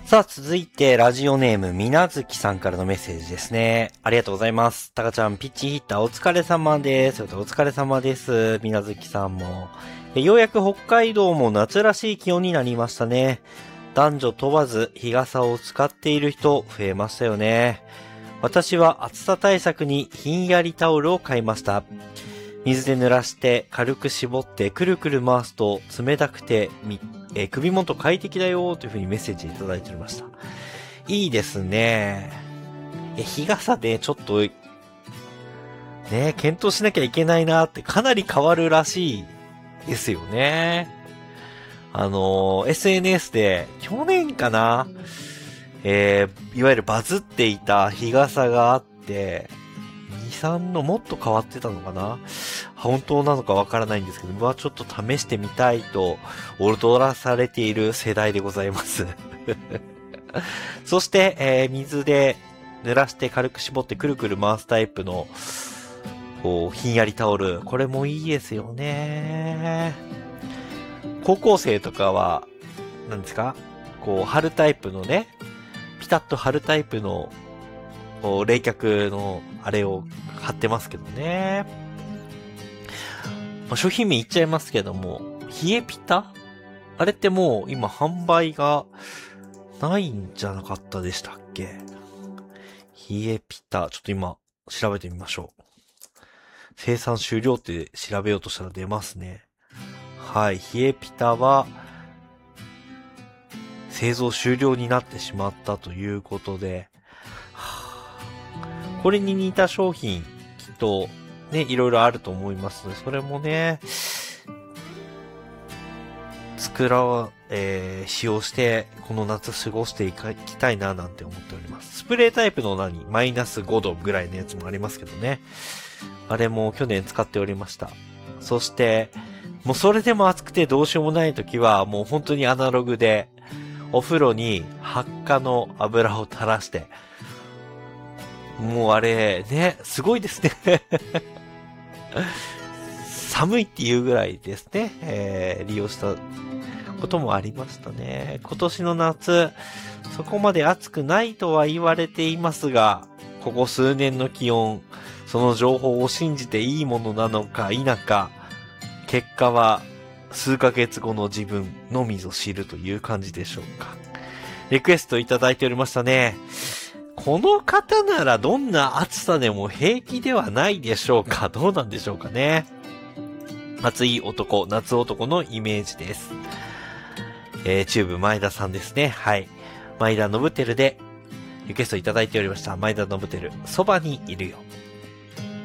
さあ、続いて、ラジオネーム、みなずきさんからのメッセージですね。ありがとうございます。たかちゃん、ピッチヒッターお疲れ様です。お疲れ様です。みなずきさんも。ようやく北海道も夏らしい気温になりましたね。男女問わず、日傘を使っている人、増えましたよね。私は暑さ対策にひんやりタオルを買いました。水で濡らして軽く絞ってくるくる回すと冷たくて首元快適だよという風にメッセージいただいておりました。いいですね。日傘でちょっとね、検討しなきゃいけないなってかなり変わるらしいですよね。SNS で去年かな、いわゆるバズっていた日傘があって、2、3のもっと変わってたのかな、本当なのかわからないんですけど、ちょっと試してみたいと踊らされている世代でございます。そして、水で濡らして軽く絞ってくるくる回すタイプのこうひんやりタオル、これもいいですよね。高校生とかは何ですか、こう貼るタイプのね、ピタッと貼るタイプのこう冷却のあれを貼ってますけどね。商品名言っちゃいますけども、冷えピタ、あれってもう今販売がないんじゃなかったでしたっけ。冷えピタ、ちょっと今調べてみましょう。生産終了って調べようとしたら出ますね。はい、冷えピタは製造終了になってしまったということで、これに似た商品きっとね、いろいろあると思いますので、それもね、使用して、この夏過ごしていきたいななんて思っております。スプレータイプのマイナス5度ぐらいのやつもありますけどね。あれも去年使っておりました。そして、もうそれでも暑くてどうしようもない時は、もう本当にアナログで、お風呂に発火の油を垂らして、もうあれ、ね、すごいですね。寒いっていうぐらいですね、利用したこともありましたね。今年の夏、そこまで暑くないとは言われていますが、ここ数年の気温、その情報を信じていいものなのか否か、結果は数ヶ月後の自分のみぞ知るという感じでしょうか。リクエストいただいておりましたね。この方ならどんな暑さでも平気ではないでしょうか。どうなんでしょうかね。暑い男、夏男のイメージです。チューブ前田さんですね。はい。前田信輝でリクエストいただいておりました。前田信輝、そばにいるよ。